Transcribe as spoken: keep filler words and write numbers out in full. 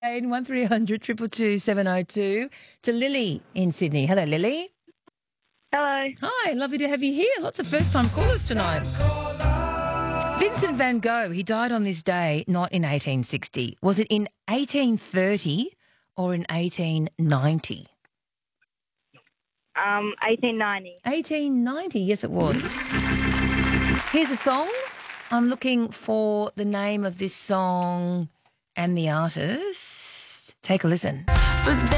Jane, one three hundred two two two seven oh two, to Lily in Sydney. Hello, Lily. Hello. Hi, lovely to have you here. Lots of first-time callers tonight. Vincent van Gogh, he died on this day, not in eighteen sixty. Was it in eighteen thirty or in eighteen ninety? Um, eighteen ninety. eighteen ninety, yes it was. Here's a song. I'm looking for the name of this song and the artist. Take a listen. But